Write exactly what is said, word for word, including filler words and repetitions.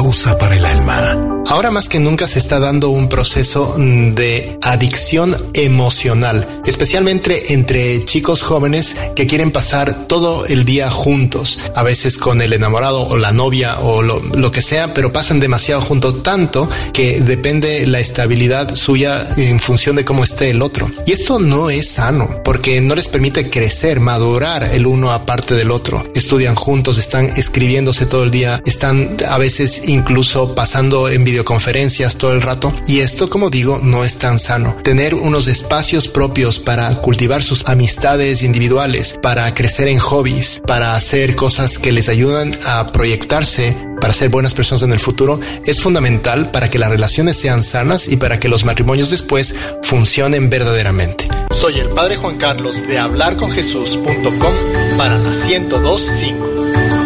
pausa para el alma. Ahora más que nunca se está dando un proceso de adicción emocional, especialmente entre chicos jóvenes que quieren pasar todo el día juntos, a veces con el enamorado o la novia o lo, lo que sea, pero pasan demasiado juntos, tanto que depende la estabilidad suya en función de cómo esté el otro. Y esto no es sano, porque no les permite crecer, madurar el uno aparte del otro. Estudian juntos, están escribiéndose todo el día, están a veces incluso pasando en videoconferencias todo el rato, y esto, como digo, no es tan sano. Tener unos espacios propios para cultivar sus amistades individuales, para crecer en hobbies, para hacer cosas que les ayudan a proyectarse para ser buenas personas en el futuro, es fundamental para que las relaciones sean sanas y para que los matrimonios después funcionen verdaderamente. Soy el Padre Juan Carlos de hablar con jesús punto com para la ciento dos punto cinco.